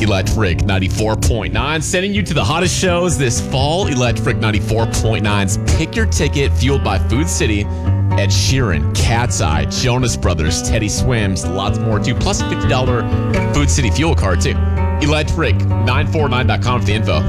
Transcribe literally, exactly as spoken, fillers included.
Electric ninety-four point nine, sending you to the hottest shows this fall. Electric ninety-four point nine's Pick Your Ticket, fueled by Food City, Ed Sheeran, Cat's Eye, Jonas Brothers, Teddy Swims, lots more too, plus a fifty dollars Food City fuel card too. electric nine four nine dot com for the info.